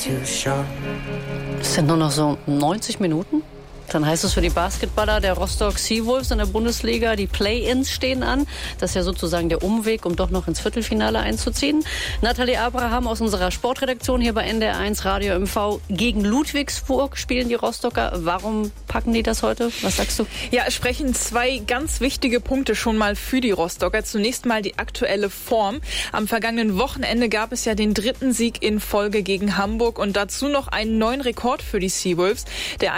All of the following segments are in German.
Es sind nur noch so 90 Minuten. Dann heißt es für die Basketballer der Rostock Seawolves in der Bundesliga, die Play-Ins stehen an. Das ist ja sozusagen der Umweg, um doch noch ins Viertelfinale einzuziehen. Nathalie Abraham aus unserer Sportredaktion hier bei NDR1 Radio MV. Gegen Ludwigsburg spielen die Rostocker. Warum packen die das heute? Was sagst du? Ja, es sprechen zwei ganz wichtige Punkte schon mal für die Rostocker. Zunächst mal die aktuelle Form. Am vergangenen Wochenende gab es ja den 3. Sieg in Folge gegen Hamburg und dazu noch einen neuen Rekord für die Seawolves. Der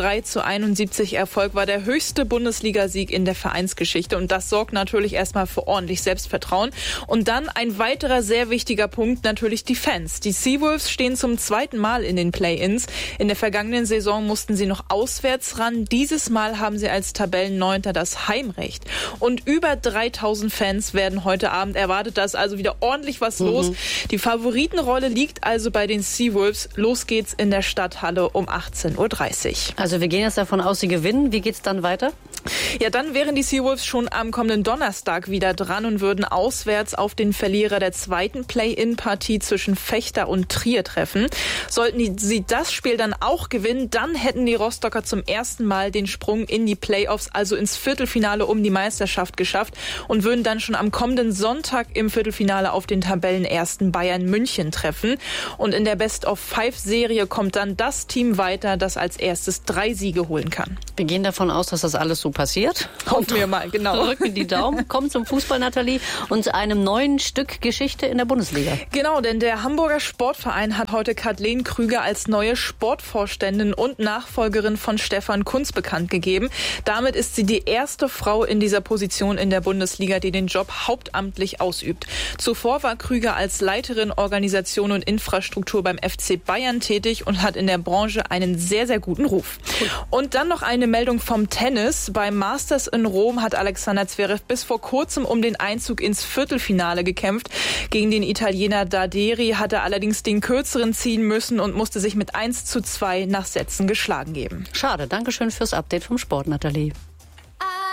103:71 Erfolg war der höchste Bundesligasieg in der Vereinsgeschichte und das sorgt natürlich erstmal für ordentlich Selbstvertrauen. Und dann ein weiterer sehr wichtiger Punkt, natürlich die Fans. Die Seawolves stehen zum 2. Mal in den Play-Ins. In der vergangenen Saison mussten sie noch auswärts ran. Dieses Mal haben sie als Tabellenneunter das Heimrecht. Und über 3000 Fans werden heute Abend erwartet. Da ist also wieder ordentlich was los. Die Favoritenrolle liegt also bei den Seawolves. Los geht's in der Stadthalle um 18:30 Uhr. Also wir gehen jetzt davon aus, sie gewinnen. Wie geht's dann weiter? Ja, dann wären die Seawolves schon am kommenden Donnerstag wieder dran und würden auswärts auf den Verlierer der 2. Play-In-Partie zwischen Vechta und Trier treffen. Sollten sie das Spiel dann auch gewinnen, dann hätten die Rostocker zum ersten Mal den Sprung in die Playoffs, also ins Viertelfinale um die Meisterschaft geschafft und würden dann schon am kommenden Sonntag im Viertelfinale auf den Tabellenersten Bayern München treffen. Und in der Best-of-5-Serie kommt dann das Team weiter, das als erstes 3 Siege holen kann. Wir gehen davon aus, dass das alles so passiert. Hoffen wir mal, genau. Drücken die Daumen. Kommen zum Fußball, Nathalie, und einem neuen Stück Geschichte in der Bundesliga. Genau, denn der Hamburger Sportverein hat heute Kathleen Krüger als neue Sportvorständin und Nachfolgerin von Stefan Kuntz bekannt gegeben. Damit ist sie die erste Frau in dieser Position in der Bundesliga, die den Job hauptamtlich ausübt. Zuvor war Krüger als Leiterin Organisation und Infrastruktur beim FC Bayern tätig und hat in der Branche einen sehr, sehr guten Ruf. Und dann noch eine Meldung vom Tennis. Beim Masters in Rom hat Alexander Zverev bis vor kurzem um den Einzug ins Viertelfinale gekämpft. Gegen den Italiener Darderi hat er allerdings den kürzeren ziehen müssen und musste sich mit 1:2 nach Sätzen geschlagen geben. Schade. Dankeschön fürs Update vom Sport, Nathalie.